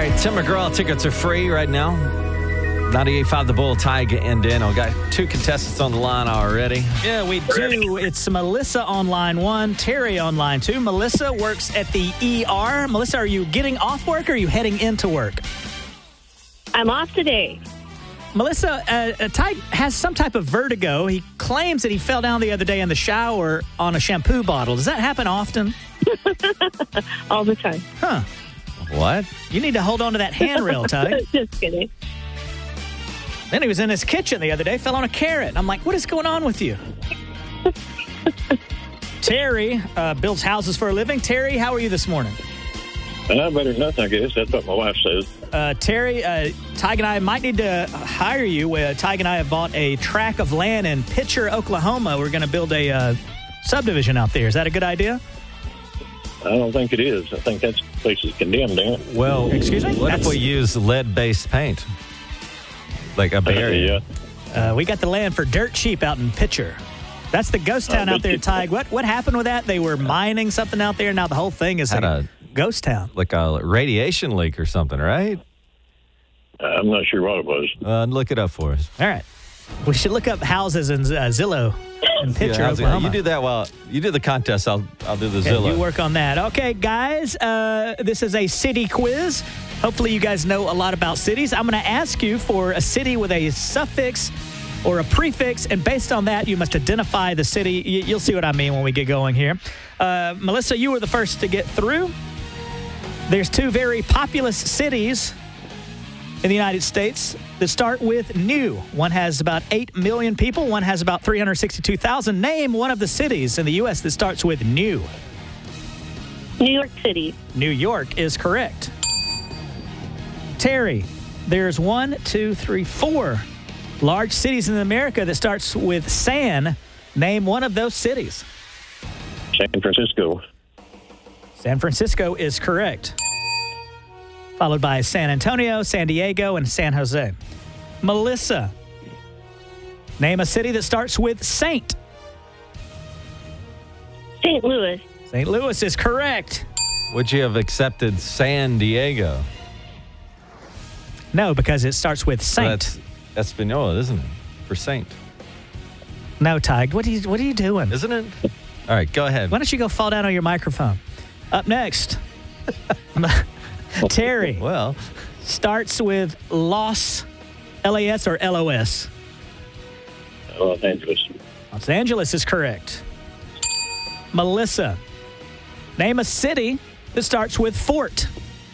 right, Tim McGraw tickets are free right now. 98.5 The Bull, Tyga and Daniel. Got two contestants on the line already. Yeah, we do. It's Melissa on line 1, Terry on line 2. Melissa works at the ER. Melissa, are you getting off work or are you heading into work? I'm off today. Melissa, Ty has some type of vertigo. He claims that he fell down the other day in the shower on a shampoo bottle. Does that happen often? All the time. Huh. What? You need to hold on to that handrail, Ty. Just kidding. Then he was in his kitchen the other day, fell on a carrot. I'm like, what is going on with you? Terry builds houses for a living. Terry, how are you this morning? Better than nothing, I guess. That's what my wife says. Terry, Tyga and I might need to hire you. Tyga and I have bought a tract of land in Pitcher, Oklahoma. We're going to build a subdivision out there. Is that a good idea? I don't think it is. I think that place is condemned, ain't it? Well, excuse me? What if we use lead-based paint? Like a barrier? Yeah. We got the land for dirt cheap out in Pitcher. That's the ghost town out there, Tyg. What happened with that? They were mining something out there. Now the whole thing is a ghost town. Like a radiation leak or something, right? I'm not sure what it was. Look it up for us. All right. We should look up houses in Zillow in Pitcher, Oklahoma. You do that while you do the contest. I'll do the Okay, Zillow. you work on that. Okay, guys, this is a city quiz. Hopefully you guys know a lot about cities. I'm going to ask you for a city with a suffix or a prefix, and based on that, you must identify the city. You'll see what I mean when we get going here. Melissa, you were the first to get through. There's two very populous cities in the United States that start with new. One has about 8 million people. One has about 362,000. Name one of the cities in the U.S. that starts with new. New York City. New York is correct. Terry, there's 1, 2, 3, 4 large cities in America that starts with San. Name one of those cities. San Francisco. San Francisco is correct. Followed by San Antonio, San Diego, and San Jose. Melissa, name a city that starts with Saint. St. Louis. St. Louis is correct. Would you have accepted San Diego? No, because it starts with Saint. That's Espanol, isn't it? For Saint. No, Tig. What are you doing? Isn't it? All right, go ahead. Why don't you go fall down on your microphone? Up next, Terry. Well, starts with Los, L-A-S or L-O-S? Los Angeles. Los Angeles is correct. Melissa, name a city that starts with Fort.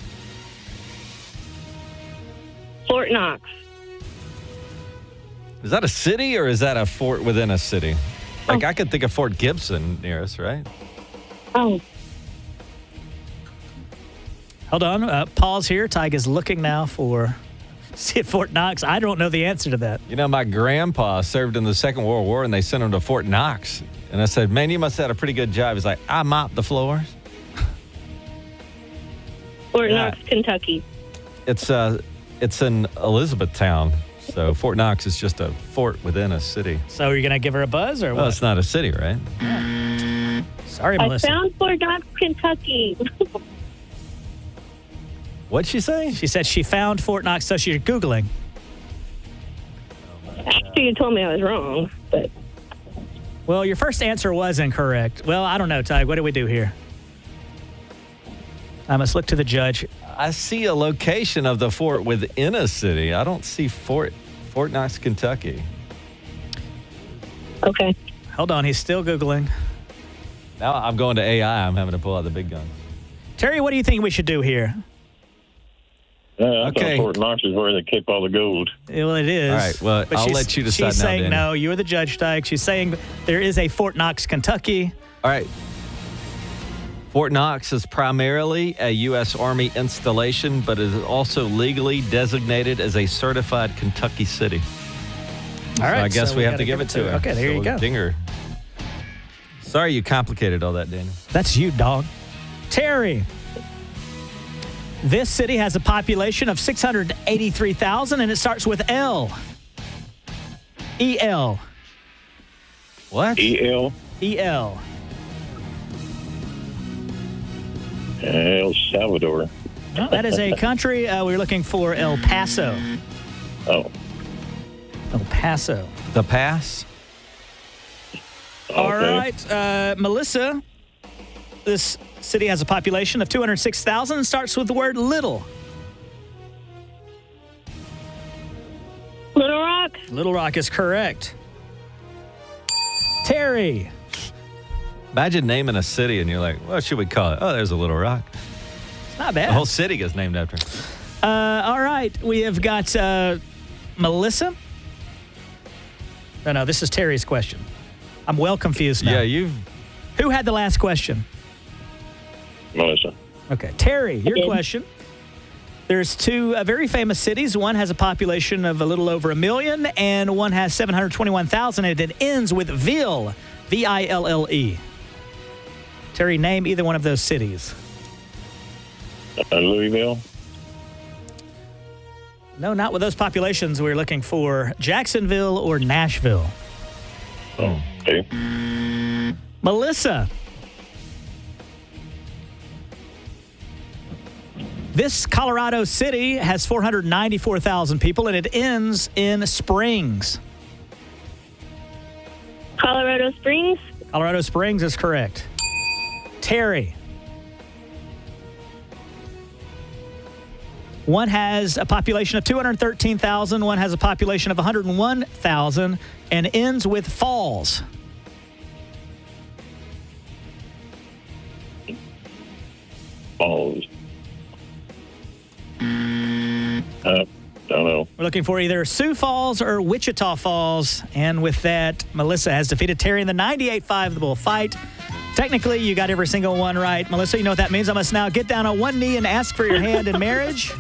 Fort Knox. is that a city or is that a fort within a city? Like, I could think of Fort Gibson near us, right? Oh. Hold on. Pause here. Tyg is looking now for see at Fort Knox. I don't know the answer to that. You know, my grandpa served in the Second World War, and they sent him to Fort Knox. And I said, man, you must have had a pretty good job. He's like, I mopped the floors. Fort Knox, Kentucky. It's in Elizabethtown. So Fort Knox is just a fort within a city. So you're going to give her a buzz or what? Well, it's not a city, right? Sorry, I Melissa. found Fort Knox, Kentucky. What'd she say? She said she found Fort Knox, so she's Googling. After you told me I was wrong, but... Well, your first answer was incorrect. Well, I don't know, Ty. What do we do here? I must look to the judge. I see a location of the fort within a city. I don't see Fort Knox, Kentucky. Okay. Hold on. He's still Googling. Now I'm going to AI. I'm having to pull out the big gun. Terry, what do you think we should do here? I thought Fort Knox is where they keep all the gold. Well, it is. All right. Well, But I'll let you decide now, She's saying Danny. no. You're the judge, Dyke. She's saying there is a Fort Knox, Kentucky. All right. Fort Knox is primarily a U.S. Army installation, but is also legally designated as a certified Kentucky city. All right. So I guess so we have to give it to her. Okay, there you go. Dinger. Sorry you complicated all that, Daniel. That's you, dog. Terry. This city has a population of 683,000, and it starts with L. E-L. What? E-L? E-L. El Salvador. No, that is a country. We're looking for El Paso. Oh. El Paso. The pass? Okay. All right, Melissa. This city has a population of 206,000 and starts with the word little. Little Rock. Little Rock is correct. Terry. Imagine naming a city and you're like, what should we call it? Oh, there's a Little Rock. It's not bad. The whole city gets named after it. All right, we have got Melissa. No, this is Terry's question. I'm well confused now. Yeah, Who had the last question? Melissa. Okay, Terry, your did. question. There's two very famous cities. One has a population of a little over 1 million, and one has 721,000, and it ends with Ville, V-I-L-L-E. Terry, name either one of those cities. Louisville. No, not with those populations. We're looking for Jacksonville or Nashville. Oh, okay. Melissa. This Colorado city has 494,000 people, and it ends in Springs. Colorado Springs. Colorado Springs is correct. Terry. One has a population of 213,000. One has a population of 101,000 and ends with Falls. Falls. Don't know. We're looking for either Sioux Falls or Wichita Falls. And with that, Melissa has defeated Terry in the 98.5 The Bull fight. Technically, you got every single one right. Melissa, you know what that means. I must now get down on one knee and ask for your hand in marriage.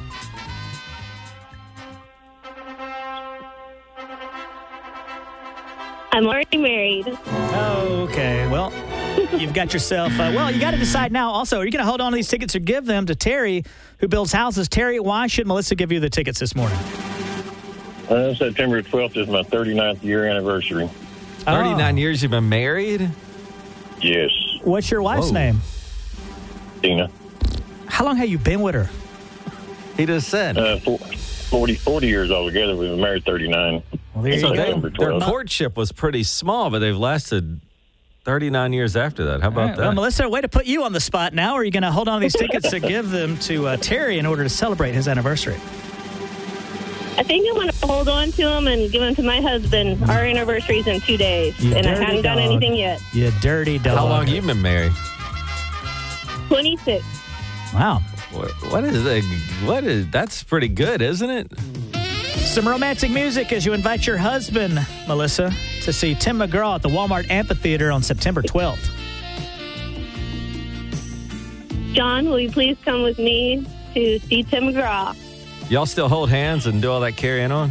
I'm already married. Okay, well, you've got yourself, you got to decide now. Also, are you going to hold on to these tickets or give them to Terry, who builds houses? Terry, why should Melissa give you the tickets this morning? September 12th is my 39th year anniversary. 39 years you've been married? Yes. What's your wife's name? Tina. How long have you been with her? He just said. 40 years altogether. We've been married 39. Well, there you So go. September their 12th. courtship was pretty small, but they've lasted 39 years after that. How about All right, that? well, Melissa, way to put you on the spot now. Or are you going to hold on to these tickets to give them to Terry in order to celebrate his anniversary? I think I'm going to hold on to them and give them to my husband. Our anniversary's in 2 days, You and I dirty haven't done dog. anything yet. You dirty dog. How long have you been married? 26. Wow. What is that's pretty good, isn't it? Some romantic music as you invite your husband, Melissa, to see Tim McGraw at the Walmart Amphitheater on September 12th. John, will you please come with me to see Tim McGraw? Y'all still hold hands and do all that carrying on?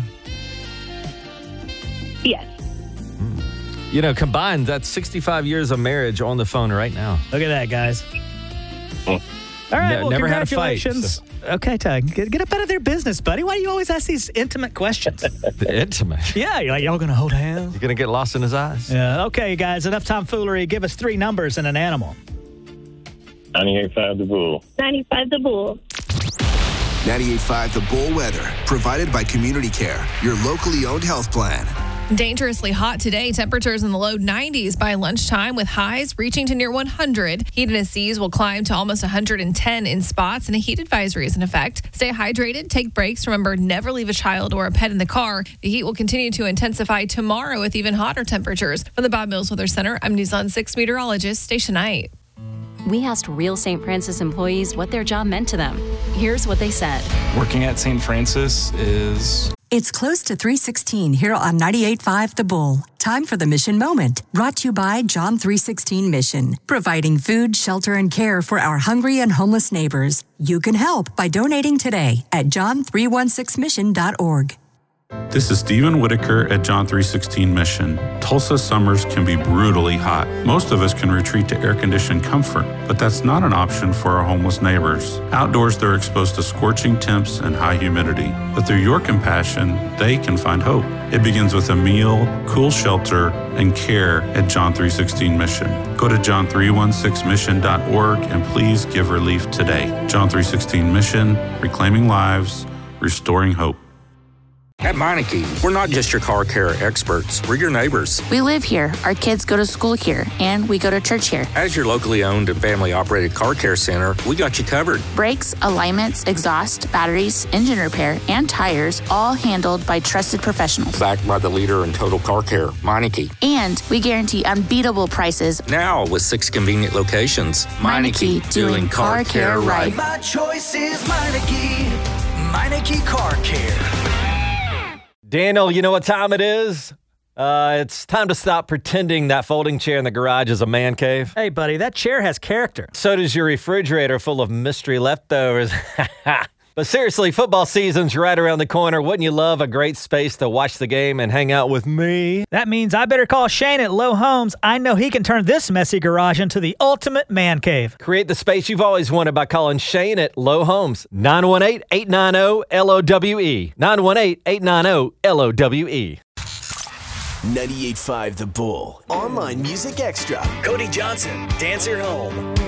Yes. You know, combined, that's 65 years of marriage on the phone right now. Look at that, guys. All right, well, never had a fight, congratulations. Okay, Tug, get up out of their business, buddy. Why do you always ask these intimate questions? Intimate. Yeah, you're like, y'all going to hold hands? You're going to get lost in his eyes? Yeah, okay, guys, enough tomfoolery. Give us 3 numbers and an animal. 98.5 The Bull. 95 the Bull. 98.5 The Bull weather, provided by Community Care, your locally owned health plan. Dangerously hot today. Temperatures in the low 90s by lunchtime with highs reaching to near 100. Heat and seas will climb to almost 110 in spots, and a heat advisory is in effect. Stay hydrated, take breaks. Remember, never leave a child or a pet in the car. The heat will continue to intensify tomorrow with even hotter temperatures. From the Bob Mills Weather Center, I'm News on 6 meteorologist Stacia Knight. We asked real St. Francis employees what their job meant to them. Here's what they said. Working at St. Francis is... It's close to 3:16 here on 98.5 The Bull. Time for the Mission Moment, brought to you by John 3:16 Mission, providing food, shelter, and care for our hungry and homeless neighbors. You can help by donating today at john316mission.org. This is Stephen Whitaker at John 3:16 Mission. Tulsa summers can be brutally hot. Most of us can retreat to air-conditioned comfort, but that's not an option for our homeless neighbors. Outdoors, they're exposed to scorching temps and high humidity. But through your compassion, they can find hope. It begins with a meal, cool shelter, and care at John 3:16 Mission. Go to john316mission.org and please give relief today. John 3:16 Mission, reclaiming lives, restoring hope. At Meineke, we're not just your car care experts, we're your neighbors. We live here, our kids go to school here, and we go to church here. As your locally owned and family-operated car care center, we got you covered. Brakes, alignments, exhaust, batteries, engine repair, and tires, all handled by trusted professionals. Backed by the leader in total car care, Meineke. And we guarantee unbeatable prices. Now with 6 convenient locations. Meineke, doing car care right. My choice is Meineke. Meineke Car Care. Daniel, you know what time it is? It's time to stop pretending that folding chair in the garage is a man cave. Hey, buddy, that chair has character. So does your refrigerator full of mystery leftovers. But seriously, football season's right around the corner. Wouldn't you love a great space to watch the game and hang out with me? That means I better call Shane at Low Homes. I know he can turn this messy garage into the ultimate man cave. Create the space you've always wanted by calling Shane at Low Homes. 918-890-LOWE. 918-890-LOWE. 98.5 The Bull. Online Music Extra. Cody Johnson, Dance Your Home.